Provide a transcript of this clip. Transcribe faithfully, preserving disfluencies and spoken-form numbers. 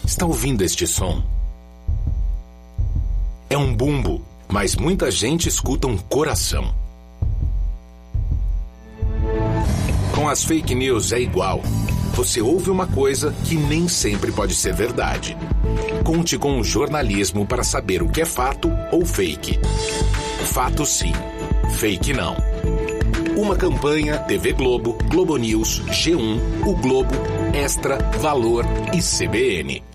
Está ouvindo este som? É um bumbo, mas muita gente escuta um coração. Com as fake news é igual. Você ouve uma coisa que nem sempre pode ser verdade. Conte com o jornalismo para saber o que é fato ou fake. Fato sim, fake não. Uma campanha T V Globo, Globo News, G um, O Globo, Extra, Valor e C B N.